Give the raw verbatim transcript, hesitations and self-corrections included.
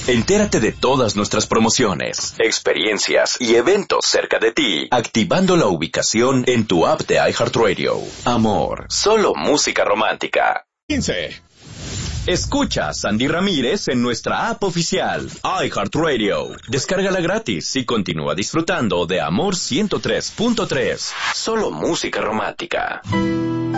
Entérate de todas nuestras promociones, experiencias y eventos cerca de ti, activando la ubicación en tu app de iHeartRadio. Amor, solo música romántica. quince. Escucha a Sandy Ramírez en nuestra app oficial, iHeartRadio. Descárgala gratis y continúa disfrutando de Amor ciento tres punto tres. Solo música romántica.